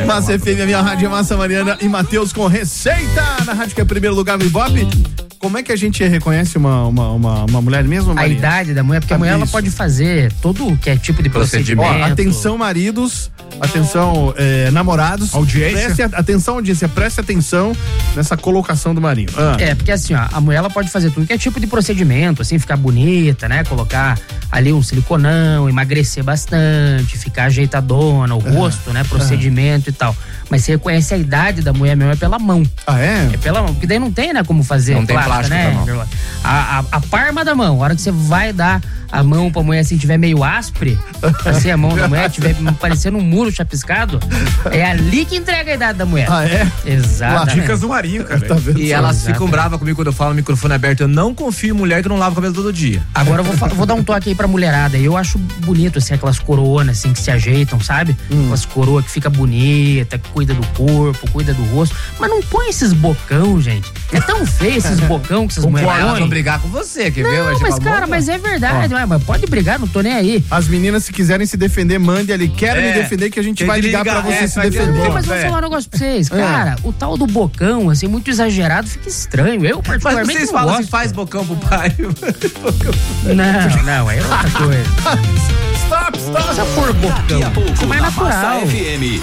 Massa FM, a minha rádio é Massa Mariana e Matheus com Receita, na rádio que é primeiro lugar no Ibope. Como é que a gente reconhece uma mulher mesmo, Maria? A idade da mulher, porque a mulher ela pode fazer todo que é tipo de procedimento. Ó, atenção maridos, atenção namorados. Audiência. Atenção audiência, preste atenção nessa colocação do Marinho. Porque assim, ó, a mulher ela pode fazer tudo que é tipo de procedimento, assim, ficar bonita, né? Colocar ali um siliconão, emagrecer bastante, ficar ajeitadona, o rosto, né? Procedimento e tal. Mas você reconhece a idade da mulher mesmo é pela mão. Ah, é? É pela mão, porque daí não tem, né, como fazer. Não tem plástico, né? A palma da mão, a hora que você vai dar a mão pra mulher assim, tiver meio áspre, assim, a mão da mulher tiver parecendo um muro chapiscado, é ali que entrega a idade da mulher. Ah, é? Exato. Dicas do Marinho, cara. Tá vendo? E elas Exatamente. ficam bravas comigo quando eu falo microfone aberto. Eu não confio em mulher que não lava o cabelo todo dia. Agora eu vou dar um toque aí pra mulherada. Eu acho bonito, assim, aquelas coroas, assim, que se ajeitam, sabe? Aquelas coroas que fica bonita, que cuida do corpo, cuida do rosto. Mas não põe esses bocão, gente. É tão feio esses bocão que essas mulheres Elas vão põem. brigar com você, quer ver? Não, mas cara, mas é verdade. Mas pode brigar, não tô nem aí. As meninas, se quiserem se defender, mande ali. Quero me defender que a gente vai ligar pra você se defender. Não, mas vou falar um negócio pra vocês. Cara, o tal do bocão, assim, muito exagerado, fica estranho. Eu, Mas particularmente, vocês não falam gosto. assim, faz bocão pro pai. Não, aí é outra coisa. Stop! Só por bocão. Daqui a pouco, Isso é mais na Massa natural. FM.